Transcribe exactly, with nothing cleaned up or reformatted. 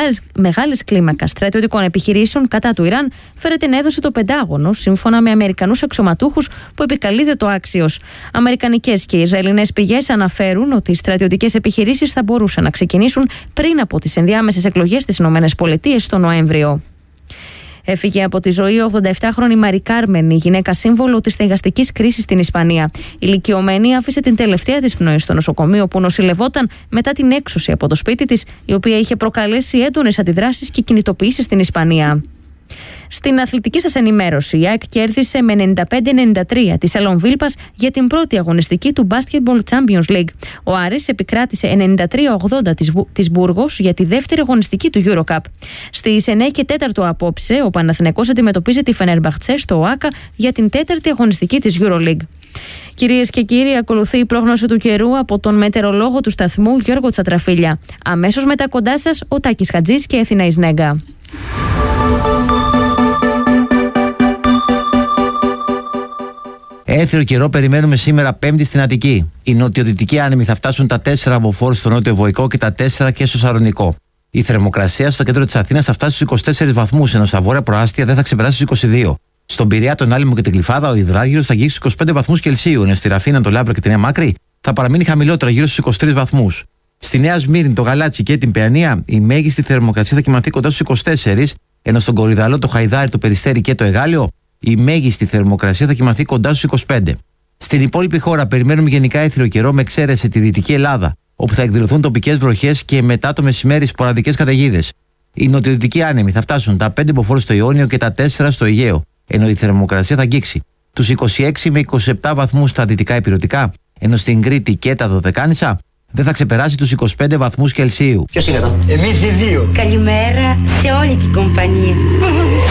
μεγάλης κλίμακας στρατιωτικών επιχειρήσεων κατά του Ιράν φέρεται να έδωσε το Πεντάγωνο, σύμφωνα με Αμερικανούς αξιωματούχους που επικαλείται το άξιος. Αμερικανικές και Ισραηλινές πηγές αναφέρουν ότι οι στρατιωτικές επιχειρήσεις θα μπορούσαν να ξεκινήσουν πριν από τις ενδιάμεσες εκλογές στις ΗΠΑ στο Νοέμβριο. Έφυγε από τη ζωή ογδόντα επτάχρονη Μαρή Κάρμεν, η γυναίκα σύμβολο της στεγαστικής κρίσης στην Ισπανία. Η ηλικιωμένη άφησε την τελευταία της πνοή στο νοσοκομείο που νοσηλευόταν μετά την έξωση από το σπίτι της, η οποία είχε προκαλέσει έντονες αντιδράσεις και κινητοποιήσεις στην Ισπανία. Στην αθλητική σας ενημέρωση, η ΑΕΚ κέρδισε με ενενήντα πέντε ενενήντα τρία τη Σαλόν Βίλπας για την πρώτη αγωνιστική του Basketball Champions League. Ο Άρης επικράτησε ενενήντα τρία ογδόντα της Μπούργος για τη δεύτερη αγωνιστική του EuroCup. Στις εννιά και τέσσερα απόψε, ο Παναθηναϊκός αντιμετωπίζει τη Φενέρμπαχτσε στο ΟΑΚΑ για την τέταρτη αγωνιστική της EuroLeague. Κυρίες και κύριοι, ακολουθεί η πρόγνωση του καιρού από τον μετεωρολόγο του σταθμού Γιώργο Τσατραφίλια. Αμέσως μετά κοντά σας ο Τάκης Χατζής και η Αθηνά Ισνέγκα. Έθριο καιρό περιμένουμε σήμερα Πέμπτη στην Αττική. Οι νοτιοδυτικοί άνεμοι θα φτάσουν τα τέσσερα από Φόρους στο νότιο Βοϊκό και τα τέσσερα και στο Σαρονικό. Η θερμοκρασία στο κέντρο της Αθήνας θα φτάσει στους είκοσι τέσσερις βαθμούς, ενώ στα βόρεια προάστια δεν θα ξεπεράσει στους είκοσι δύο. Στον Πειραιά, τον Άλυμο και την Γλυφάδα, ο υδράργυρος θα αγγίξει στους είκοσι πέντε βαθμούς Κελσίου, ενώ στη Ραφίνα, τον Λαύρο και την Νέα Μάκρη θα παραμείνει χαμηλότερα, γύρω στους είκοσι τρεις βαθμούς. Στη Νέα Σμύρνη, το Γαλάτσι και την Παιανία, η μέγιστη θερμοκρασία θα κυμανθεί κοντά στους είκοσι τέσσερα, ενώ στον Κορυδαλό, το Χαϊδάρι, το Περιστέρι και το Εγάλιο, η μέγιστη θερμοκρασία θα κυμανθεί κοντά στους είκοσι πέντε. Στην υπόλοιπη χώρα περιμένουμε γενικά έθριο καιρό με εξαίρεση τη Δυτική Ελλάδα, όπου θα εκδηλωθούν τοπικές βροχές και μετά το μεσημέρι σποραδικές καταιγίδες. Οι νοτιοδυτικοί άνεμοι θα φτάσουν τα πέντε μποφόρ στο Ιόνιο και τα τέσσερα στο Αιγαίο, ενώ η θερμοκρασία θα αγγίξει τους είκοσι έξι με είκοσι επτά βαθμούς στα δυτικά ηπειρωτικά, ενώ στην Κρήτη και τα Δωδεκάνησα δεν θα ξεπεράσει τους είκοσι πέντε βαθμούς Κελσίου. Ποιος είναι εδώ? Εμείς οι δύο. Καλημέρα σε όλη την κομπανία.